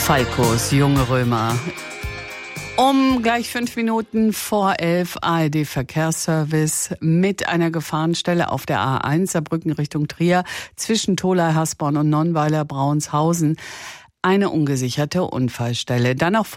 Falkos Junge Römer. Um gleich 5 Minuten vor 11 ARD Verkehrsservice mit einer Gefahrenstelle auf der A1 Saarbrücken Richtung Trier zwischen Tholey, Hasborn und Nonnweiler Brauenshausen. Eine ungesicherte Unfallstelle. Dann auch